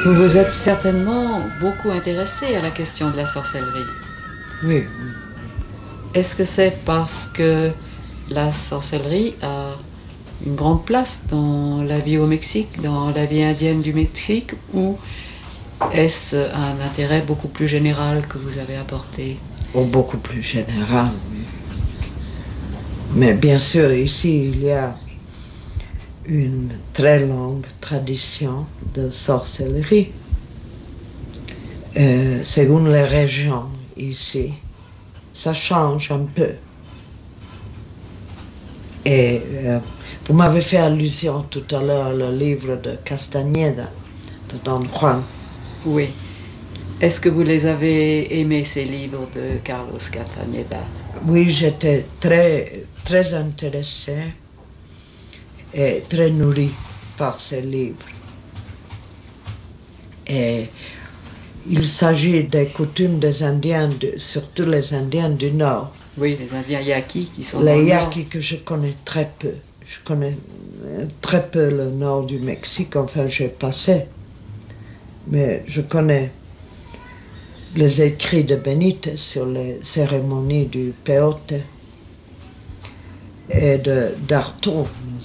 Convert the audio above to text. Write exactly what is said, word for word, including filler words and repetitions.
Vous vous êtes certainement beaucoup intéressé à la question de la sorcellerie. Oui. Est-ce que c'est parce que la sorcellerie a une grande place dans la vie au Mexique, dans la vie indienne du Mexique, ou est-ce un intérêt beaucoup plus général que vous avez apporté? Ou beaucoup plus général, oui. Mais bien sûr, ici, il y a une très longue tradition de sorcellerie. Euh, selon les régions ici, ça change un peu. Et euh, vous m'avez fait allusion tout à l'heure au livre de Castañeda, de Don Juan. Oui. Est-ce que vous les avez aimés, ces livres de Carlos Castañeda? Oui, j'étais très, très intéressée et très nourrie par ces livres. Et il s'agit des coutumes des Indiens, de, surtout les Indiens du Nord. Oui, les Indiens Yaquis qui sont les dans le Yaquis Nord. que je connais très peu. Je connais très peu le nord du Mexique, enfin j'ai passé. Mais je connais les écrits de Benitez sur les cérémonies du peyote et de d'Artaud.